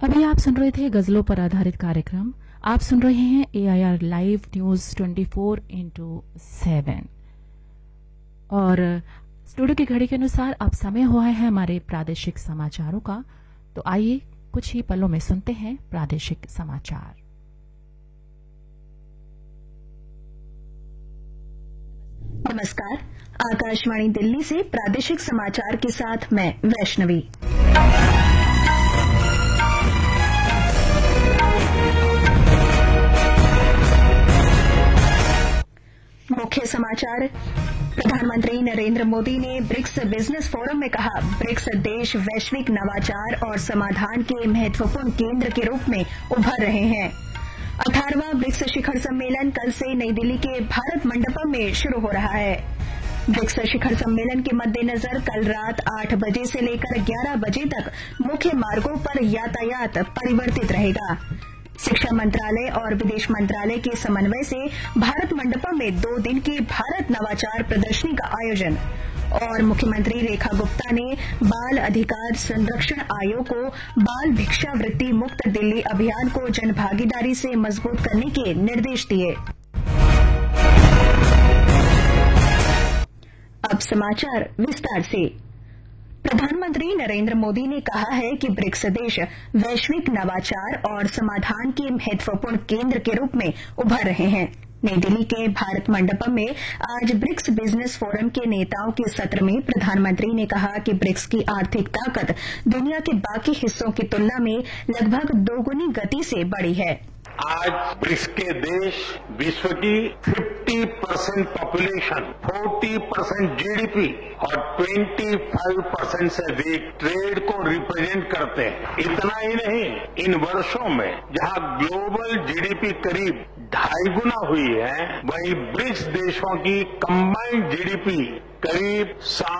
अभी आप सुन रहे थे गजलों पर आधारित कार्यक्रम। आप सुन रहे हैं AIR लाइव न्यूज 24x7 और स्टूडियो की घड़ी के अनुसार अब समय हुआ है हमारे प्रादेशिक समाचारों का। तो आइए कुछ ही पलों में सुनते हैं प्रादेशिक समाचार। नमस्कार, आकाशवाणी दिल्ली से प्रादेशिक समाचार के साथ मैं वैष्णवी। मुख्य समाचार। प्रधानमंत्री नरेंद्र मोदी ने ब्रिक्स बिजनेस फोरम में कहा, ब्रिक्स देश वैश्विक नवाचार और समाधान के महत्वपूर्ण केंद्र के रूप में उभर रहे हैं। 18वां ब्रिक्स शिखर सम्मेलन कल से नई दिल्ली के भारत मंडपम में शुरू हो रहा है। ब्रिक्स शिखर सम्मेलन के मद्देनजर कल रात 8 बजे से लेकर 11 बजे तक मुख्य मार्गों पर यातायात परिवर्तित रहेगा। शिक्षा मंत्रालय और विदेश मंत्रालय के समन्वय से भारत मंडपम में 2 दिन की भारत नवाचार प्रदर्शनी का आयोजन। और मुख्यमंत्री रेखा गुप्ता ने बाल अधिकार संरक्षण आयोग को बाल भिक्षावृत्ति मुक्त दिल्ली अभियान को जनभागीदारी से मजबूत करने के निर्देश दिए। अब समाचार विस्तार से। प्रधानमंत्री नरेंद्र मोदी ने कहा है कि ब्रिक्स देश वैश्विक नवाचार और समाधान के महत्वपूर्ण केंद्र के रूप में उभर रहे हैं। नई दिल्ली के भारत मंडपम में आज ब्रिक्स बिजनेस फोरम के नेताओं के सत्र में प्रधानमंत्री ने कहा कि ब्रिक्स की आर्थिक ताकत दुनिया के बाकी हिस्सों की तुलना में लगभग 2 गुनी गति से बढ़ी है। आज ब्रिक्स के देश विश्व की 50% पॉपुलेशन, 40% जीडीपी और 25% से अधिक ट्रेड को रिप्रेजेंट करते हैं। इतना ही नहीं, इन वर्षों में जहां ग्लोबल जीडीपी करीब 2.5 गुना हुई है, वहीं ब्रिक्स देशों की कंबाइंड जीडीपी करीब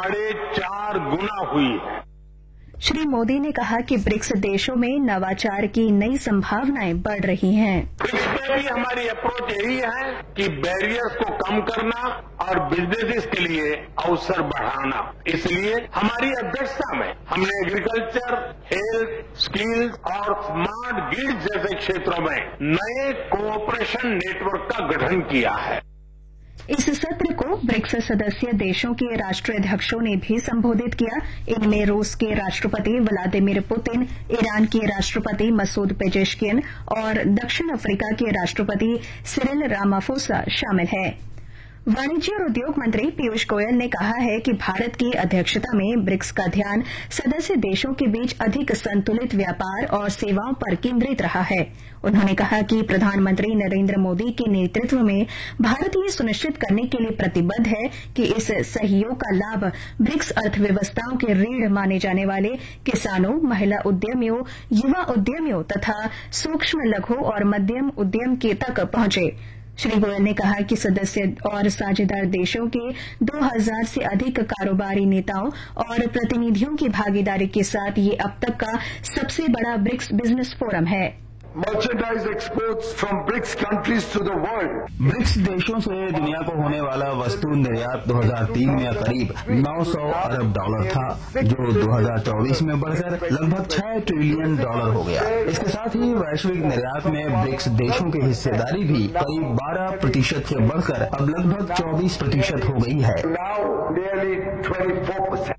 4.5 गुना हुई है। श्री मोदी ने कहा कि ब्रिक्स देशों में नवाचार की नई संभावनाएं बढ़ रही हैं। ब्रिक्स में भी हमारी अप्रोच यही है कि बैरियर्स को कम करना और बिजनेसेस के लिए अवसर बढ़ाना। इसलिए हमारी अध्यक्षता में हमने एग्रीकल्चर, हेल्थ, स्किल्स और स्मार्ट ग्रिड जैसे क्षेत्रों में नए कोऑपरेशन नेटवर्क का गठन किया है। इस सत्र को ब्रिक्स सदस्य देशों के राष्ट्राध्यक्षों ने भी संबोधित किया। इनमें रूस के राष्ट्रपति व्लादिमीर पुतिन, ईरान के राष्ट्रपति मसूद पेजेश्किन और दक्षिण अफ्रीका के राष्ट्रपति सिरिल रामाफोसा शामिल हैं। वाणिज्य और उद्योग मंत्री पीयूष गोयल ने कहा है कि भारत की अध्यक्षता में ब्रिक्स का ध्यान सदस्य देशों के बीच अधिक संतुलित व्यापार और सेवाओं पर केंद्रित रहा है। उन्होंने कहा कि प्रधानमंत्री नरेंद्र मोदी के नेतृत्व में भारत ये सुनिश्चित करने के लिए प्रतिबद्ध है कि इस सहयोग का लाभ ब्रिक्स अर्थव्यवस्थाओं के रीढ़ माने जाने वाले किसानों, महिला उद्यमियों, युवा उद्यमियों तथा सूक्ष्म, लघु और मध्यम उद्यम के तक पहुंचे। श्री गोयल ने कहा कि सदस्य और साझेदार देशों के 2000 से अधिक कारोबारी नेताओं और प्रतिनिधियों की भागीदारी के साथ ये अब तक का सबसे बड़ा ब्रिक्स बिजनेस फोरम है। Merchandise exports from BRICS countries to the world. BRICS देशों से दुनिया को होने वाला वस्तु निर्यात 2003 में करीब $900 अरब था, जो 2024 में बढ़कर लगभग $6 ट्रिलियन हो गया। इसके साथ ही वैश्विक निर्यात में ब्रिक्स देशों की हिस्सेदारी भी करीब 12% से बढ़कर अब लगभग 24% हो गई है। Now nearly 24%.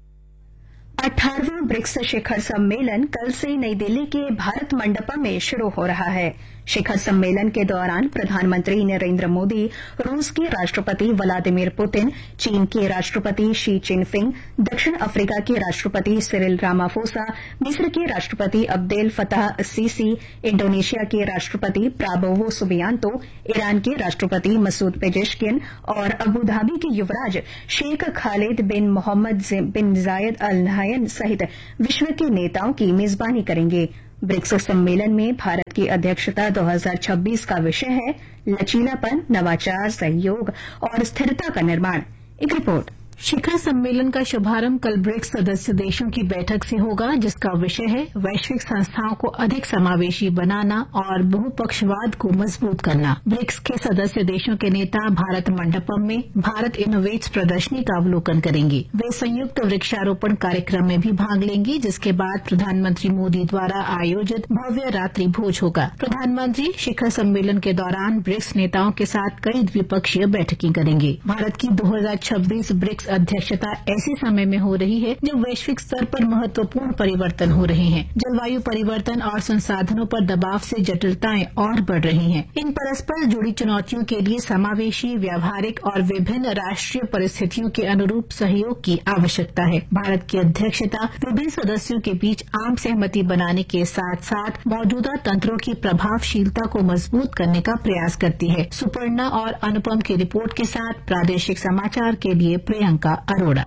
18वां ब्रिक्स शिखर सम्मेलन कल से नई दिल्ली के भारत मंडपम में शुरू हो रहा है। शिखर सम्मेलन के दौरान प्रधानमंत्री नरेंद्र मोदी, रूस के राष्ट्रपति व्लादिमीर पुतिन, चीन के राष्ट्रपति शी चिनफिंग, दक्षिण अफ्रीका के राष्ट्रपति सिरिल रामाफोसा, मिस्र के राष्ट्रपति अब्देल फताह सीसी, इंडोनेशिया के राष्ट्रपति प्राबोवो सुबियांतो, ईरान के राष्ट्रपति मसूद पेजेश्किन और अबुधाबी के युवराज शेख खालिद बिन मोहम्मद बिन जायद अल नहयान सहित विश्व के नेताओं की मेजबानी करेंगे। ब्रिक्स सम्मेलन में भारत की अध्यक्षता 2026 का विषय है लचीलापन, नवाचार, सहयोग और स्थिरता का निर्माण। एक रिपोर्ट। शिखर सम्मेलन का शुभारंभ कल ब्रिक्स सदस्य देशों की बैठक से होगा, जिसका विषय है वैश्विक संस्थाओं को अधिक समावेशी बनाना और बहुपक्षवाद को मजबूत करना। ब्रिक्स के सदस्य देशों के नेता भारत मंडपम में भारत इनोवेट्स प्रदर्शनी का अवलोकन करेंगे। वे संयुक्त वृक्षारोपण कार्यक्रम में भी भाग लेंगे, जिसके बाद प्रधानमंत्री मोदी द्वारा आयोजित भव्य रात्रि भोज होगा। प्रधानमंत्री शिखर सम्मेलन के दौरान ब्रिक्स नेताओं के साथ कई द्विपक्षीय बैठकें करेंगे। भारत की 2026 ब्रिक्स अध्यक्षता ऐसे समय में हो रही है जब वैश्विक स्तर पर महत्वपूर्ण परिवर्तन हो रहे हैं। जलवायु परिवर्तन और संसाधनों पर दबाव से जटिलताएं और बढ़ रही हैं। इन परस्पर जुड़ी चुनौतियों के लिए समावेशी, व्यावहारिक और विभिन्न राष्ट्रीय परिस्थितियों के अनुरूप सहयोग की आवश्यकता है। भारत की अध्यक्षता विभिन्न सदस्यों के बीच आम सहमति बनाने के साथ साथ मौजूदा तंत्रों की प्रभावशीलता को मजबूत करने का प्रयास करती है। सुपर्णा और अनुपम की रिपोर्ट के साथ प्रादेशिक समाचार के लिए प्रियंका अरोड़ा।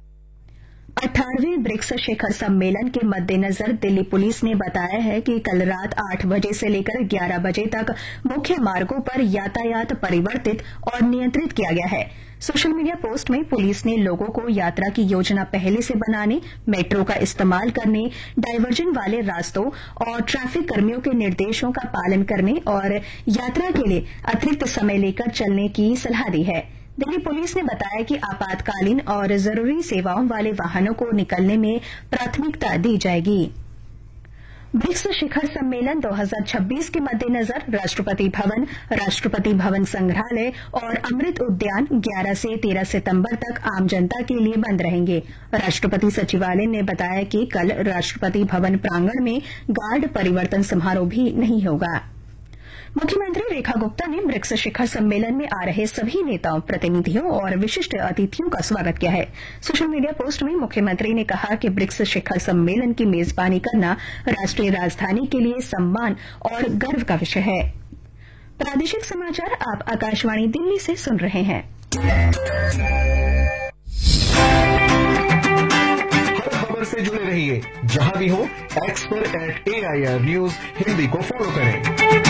18वें ब्रिक्स शिखर सम्मेलन के मद्देनजर दिल्ली पुलिस ने बताया है कि कल रात 8 बजे से लेकर 11 बजे तक मुख्य मार्गों पर यातायात परिवर्तित और नियंत्रित किया गया है। सोशल मीडिया पोस्ट में पुलिस ने लोगों को यात्रा की योजना पहले से बनाने, मेट्रो का इस्तेमाल करने, डायवर्जन वाले रास्तों और ट्रैफिक कर्मियों के निर्देशों का पालन करने और यात्रा के लिए अतिरिक्त समय लेकर चलने की सलाह दी है। दिल्ली पुलिस ने बताया कि आपातकालीन और जरूरी सेवाओं वाले वाहनों को निकलने में प्राथमिकता दी जाएगी। ब्रिक्स शिखर सम्मेलन 2026 के मद्देनजर राष्ट्रपति भवन संग्रहालय और अमृत उद्यान 11 से 13 सितंबर तक आम जनता के लिए बंद रहेंगे। राष्ट्रपति सचिवालय ने बताया कि कल राष्ट्रपति भवन प्रांगण में गार्ड परिवर्तन समारोह भी नहीं होगा। मुख्यमंत्री रेखा गुप्ता ने ब्रिक्स शिखर सम्मेलन में आ रहे सभी नेताओं, प्रतिनिधियों और विशिष्ट अतिथियों का स्वागत किया है। सोशल मीडिया पोस्ट में मुख्यमंत्री ने कहा कि ब्रिक्स शिखर सम्मेलन की मेजबानी करना राष्ट्रीय राजधानी के लिए सम्मान और गर्व का विषय है। प्रादेशिक समाचार आप आकाशवाणी दिल्ली से सुन रहे हैं। खबर से जुड़े रहिए जहां भी हो, एक्स पर @AIR न्यूज हिंदी को फॉलो करें।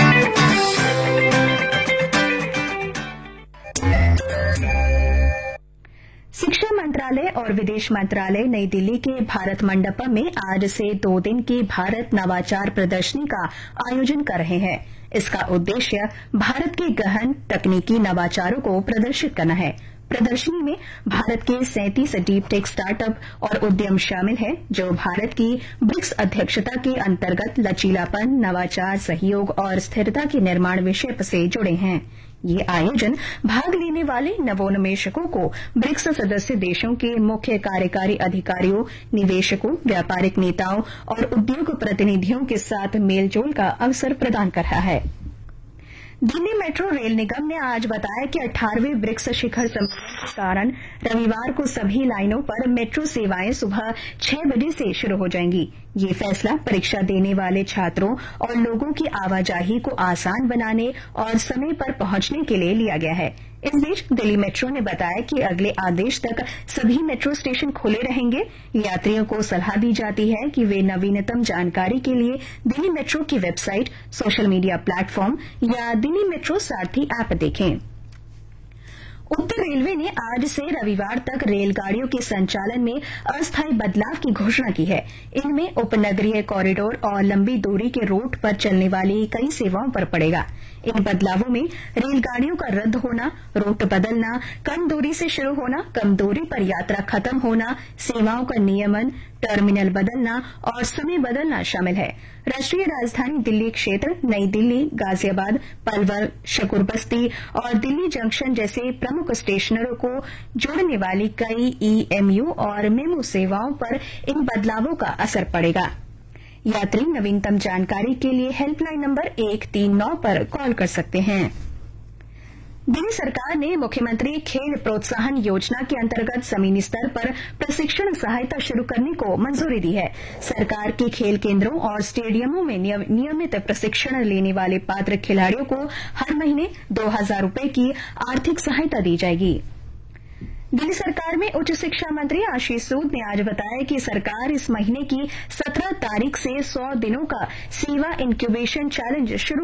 शिक्षा मंत्रालय और विदेश मंत्रालय नई दिल्ली के भारत मंडपम में आज से 2 दिन की भारत नवाचार प्रदर्शनी का आयोजन कर रहे हैं। इसका उद्देश्य भारत के गहन तकनीकी नवाचारों को प्रदर्शित करना है। प्रदर्शनी में भारत के 37 डीप टेक स्टार्टअप और उद्यम शामिल हैं, जो भारत की ब्रिक्स अध्यक्षता के अंतर्गत लचीलापन, नवाचार, सहयोग और स्थिरता के निर्माण विषय से जुड़े हैं। ये आयोजन भाग लेने वाले नवोन्मेषकों को ब्रिक्स सदस्य देशों के मुख्य कार्यकारी अधिकारियों, निवेशकों, व्यापारिक नेताओं और उद्योग प्रतिनिधियों के साथ मेलजोल का अवसर प्रदान कर रहा है। दिल्ली मेट्रो रेल निगम ने आज बताया कि 18वें ब्रिक्स शिखर सम्मेलन के कारण रविवार को सभी लाइनों पर मेट्रो सेवाएं सुबह 6 बजे से शुरू हो जाएंगी। ये फैसला परीक्षा देने वाले छात्रों और लोगों की आवाजाही को आसान बनाने और समय पर पहुंचने के लिए लिया गया है। इस बीच दिल्ली मेट्रो ने बताया कि अगले आदेश तक सभी मेट्रो स्टेशन खुले रहेंगे। यात्रियों को सलाह दी जाती है कि वे नवीनतम जानकारी के लिए दिल्ली मेट्रो की वेबसाइट, सोशल मीडिया प्लेटफॉर्म या दिल्ली मेट्रो सारथी ऐप देखें। उत्तर रेलवे ने आज से रविवार तक रेलगाड़ियों के संचालन में अस्थायी बदलाव की घोषणा की है। इनमें उपनगरीय कॉरिडोर और लंबी दूरी के रूट पर चलने वाली कई सेवाओं पर पड़ेगा। इन बदलावों में रेलगाड़ियों का रद्द होना, रूट बदलना, कम दूरी से शुरू होना, कम दूरी पर यात्रा खत्म होना, सेवाओं का नियमन, टर्मिनल बदलना और समय बदलना शामिल है। राष्ट्रीय राजधानी दिल्ली क्षेत्र, नई दिल्ली, गाजियाबाद, पलवल, शकूरबस्ती और दिल्ली जंक्शन जैसे प्रमुख स्टेशनों को जोड़ने वाली कई EMU और मेमू सेवाओं पर इन बदलावों का असर पड़ेगा। यात्री नवीनतम जानकारी के लिए हेल्पलाइन नंबर 139 पर कॉल कर सकते हैं। दिल्ली सरकार ने मुख्यमंत्री खेल प्रोत्साहन योजना के अंतर्गत जमीनी स्तर पर प्रशिक्षण सहायता शुरू करने को मंजूरी दी है। सरकार के खेल केंद्रों और स्टेडियमों में नियमित प्रशिक्षण लेने वाले पात्र खिलाड़ियों को हर महीने 2000 रुपये की आर्थिक सहायता दी जाएगी। दिल्ली सरकार में उच्च शिक्षा मंत्री आशीष सूद ने आज बताया कि सरकार इस महीने की 17 तारीख से 100 दिनों का सेवा इंक्यूबेशन चैलेंज शुरू